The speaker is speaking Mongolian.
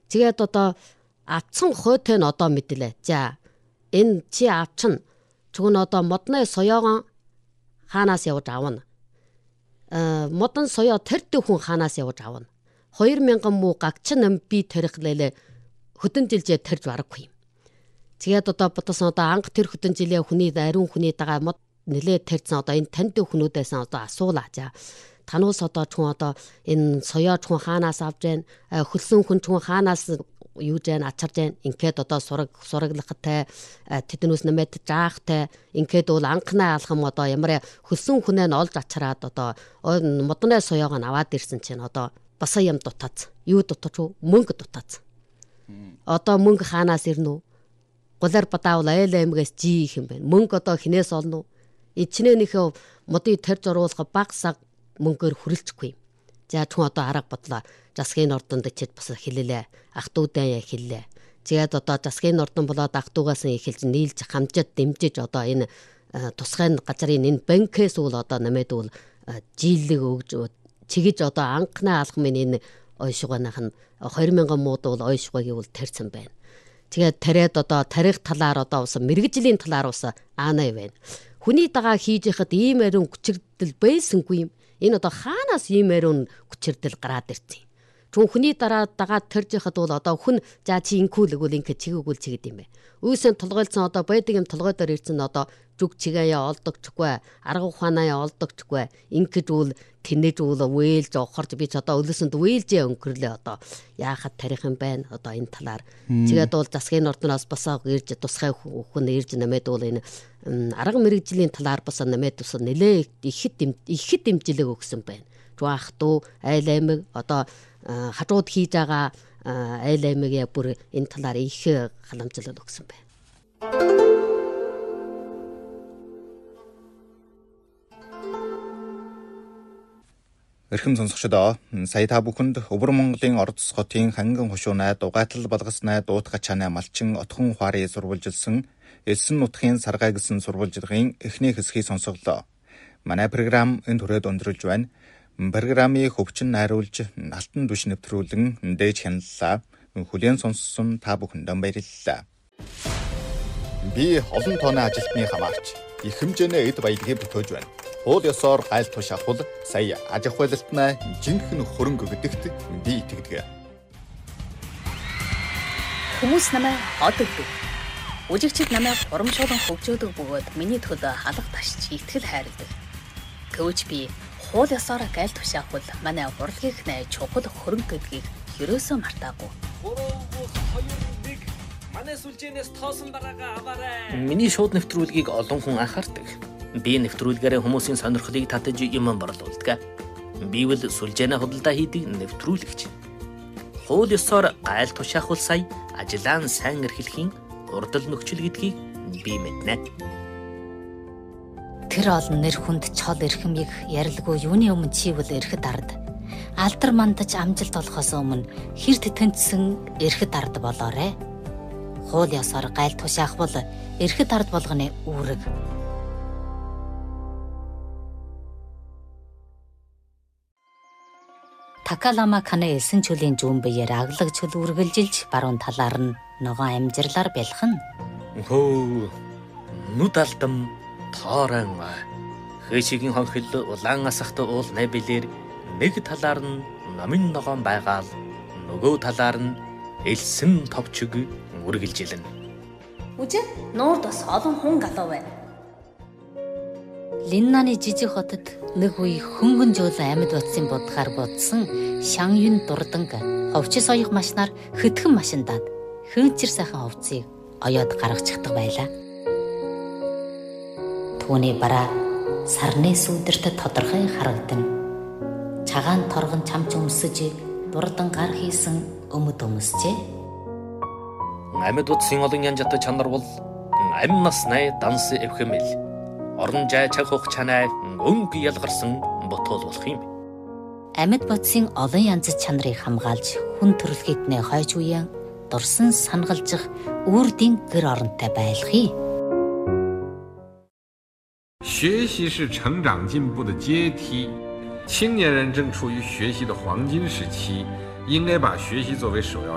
Тэгээд одоо авцсан хойтой нь одоо мэдлээ. За энэ чи авчин чүн одоо модны соёогон хаанаас явж авна. Модон соёо тэрдээ хүн хаанаас явж авна. 2000 муу гагчин нам би тарихлаа хөдөн жилжээ тарж барахгүй юм. Тэгээд одоо бодсон одоо анх тэр хөдөн жилээ хүний ариун хүний дагаа мод нэлээд тарьсан одоо энэ танд хүмүүдээс одоо асуулаа. За тануус одоо чүн одоо энэ соёо чүн хаанаас авж гэн хөлсөн хүн чүн хаанаас юу жаан ачарж гэн ингээд одоо сураглахтай тэднээс нэмээд жаахтай ингээд бол анхнаа алхам одоо ямар хөлсөн хүнээ нь олж ачараад одоо модны соёог нь аваад ирсэн чинь одоо баса юм дутаац юу дутаач мөнгө дутаац одоо мөнгө хаанаас ирнэ үү гулаар бадаавал айл аймгаас жи их юм байна мөнгө одоо хинээс олно ичнээнийхээ модыг тарж оруулах баг саг мөнгөөр хүрэлцэхгүй. За чүн одоо арга бодлоо. Засгийн ордонд ичээд бас хэллээ. Ах トゥ удаа хэллээ. Тэгээд одоо засгийн ордон болоод ах トゥ угаас эхэлж нийлж хамжаад дэмжиж одоо энэ тусгай газрын энэ банкээс үл одоо намайд үл жилиг өгж чигэж одоо анхнаа алхмын энэ ойшгоонах нь 2000 мууд бол ойшгоогийг үл тарьсан байна. Тэгээд тариад одоо тарих талаар одоо ус мэрэгжлийн талаар ус аанаа байна. Хүний дагаа хийж яхад ийм ариун хүчирдэл байсангүй юм. Энэ одоо хаанаас ийм ариун хүчирдэл гараад ирсэн. Чүн хүний дагаа тарж яхад бол одоо хүн за чи инкүүлгүүл ингээ чигүүл чигэд юм бэ. Үүсээ толгойлцсон одоо байдаг юм толгойдоор ирсэн одоо зүг чигээе олдогчгүй, арга ухаанаа олдогчгүй. Ингэж үл тэнэж үл вээлж охорж би ч одоо өлөсөнд вээлжээ өнгөрлөө одоо яахад тарих юм байна одоо энэ талаар. Тэгээд бол засгийн ордноос басаа ирж тусгай хүн ирж намайд бол энэ арга мэрэгжлийн талаар бас намайд бас нэлээ ихэд дэмжлэг өгсөн байна. Ах トゥ айл аймаг одоо хажууд хийж байгаа айл аймгийн бүр энэ талаар их халамжлал өгсөн байна. Эрхэм сонсогчдоо сая та бүхэнд Өвөр Монголын Ордос хотын ханган хошуу найд угаатал балгас найд уутга чанаа малчин отхон ухаарын сурвалжилсан Элсэн нутгийн саргай гэсэн сурвалжилгын эхний хэсгийг сонсголоо. Манай програм энэ түрээд өндөрлж байна. Программыг хөвчин найруулж алтан түвш нэвтрүүлэн дээж хяналлаа. Хүлээн сонссон та бүхэнд баярлалаа. Би олон тооны ажилтны хамаарч их хэмжээний эд баялагийг бүтээж байна. Уул ёсоор гайл туш авахул сая аж ахуй байлтнаа жинхэнэ хөрөнгө гэдэгт би итгэдэг. Хүмүүс намайг одогдөг. Үжигчид намайг урамшуулан хөгжөөдөг бөгөөд миний төлөө халах ташч итгэл хайрладаг. Гэвч би уул ёсоор гайл туш авахул манай урлагийнх нэ чухал хөрөнгө гэдгийг ерөөсөө мартаагүй. Манай сүлжээнээс тоосон дараагаа аваарай. Миний шууд нэвтрүүлгийг олон хүн анхаардаг. Би нэвтрүүлгээрээ хүмүүсийн сонирхлыг татаж юм борлуулдаг. Би бол сүлжээнэ худалдаа хийдэг нэвтрүүлэгч. Хууль ёсоор гайл тушаахул сая ажиллаан сайн эрхлэхийн урдл нөхцөл гэдгийг би мэднэ. Тэр олон нэр хүнд чол эрхэмийг ярилгүй юуны өмнө чивэл эрхэд ард. Алдар мандаж амжилт олохоос өмнө хэрт тэнцсэн эрхэд ард болоорой. Хууль ёсоор гайл тушаахвал эрхэд ард болгоны үүрэг. Такалама каны элсэн чөлийн зүүн биеэр аглаг чөл үргэлжилж баруун талаар нь ногоон амжирлаар бэлхэн. Хөө нүд алдам тоорон хэшигийн хонхил улаан асахт уул нэбилэр нэг талаар нь номын ногоон байгаал нөгөө талаар нь элсэн товчиг үргэлжилнэ. Үжи нуурд бас олон хүн галуу байна. Линнаны жижиг хотод нэг үе хөнгөн жуулан амьд утсын будгаар будсан Шангюн дурданг ховчис оёх машинаар хөтгөн машиндаад хөнчир сайхан ховцыг оёод гаргачихдаг байлаа. Түүний бараа сарны сүдэрт тодорхой харагдана. Цагаан торгон чамч өмсөж дурдан гар хийсэн өмд өмсчээ. Амьд утсын олон янжат чанар бол амь насны данс эвхэмэл. Орон жай чагх чанаа өнгө ялгарсан ботол болох юм. Амьд бодсын олон янз чанарыг хамгаалж хүн төрөлхийднээ хойж үеэн дурсан сангалжих үрдийн гэр оронтой байлгая. 学习是成长进步的阶梯，青年人正处于学习的黄金时期，应该把学习作为首要